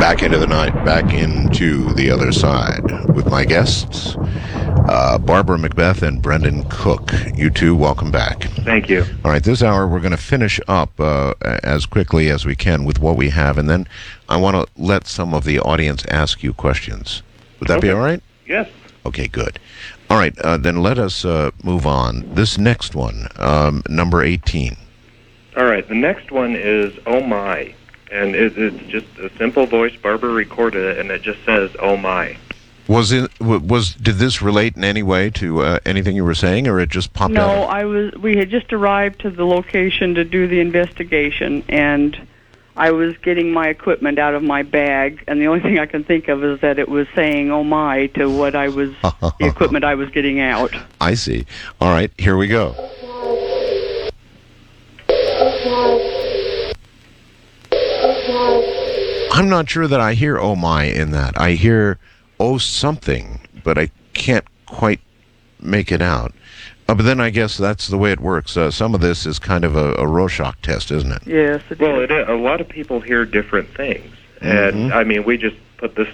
Back into the night, back into the other side with my guests, Barbara Macbeth and Brendan Cook. You two, welcome back. Thank you. All right, this hour we're going to finish up as quickly as we can with what we have, and then I want to let some of the audience ask you questions. Would that be all right? Yes. Okay, good. All right, then let us move on. This next one, number 18. All right, the next one is Oh My. And it's just a simple voice. Barbara recorded it, and it just says "Oh my." Did this relate in any way to anything you were saying, or it just popped out? No, we had just arrived to the location to do the investigation, and I was getting my equipment out of my bag, and the only thing I can think of is that it was saying "Oh my" to what I was the equipment I was getting out. I see. All right, here we go. I'm not sure that I hear "oh my" in that. I hear "oh something," but I can't quite make it out. But then I guess that's the way it works. Some of this is kind of a Rorschach test, isn't it? Yes, it is. Well, a lot of people hear different things. And, I mean, we just put this